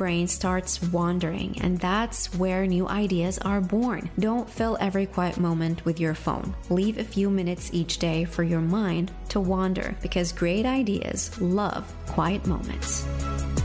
brain starts wandering, and that's where new ideas are born. Don't fill every quiet moment with your phone. Leave a few minutes each day for your mind to wander, because great ideas love quiet moments.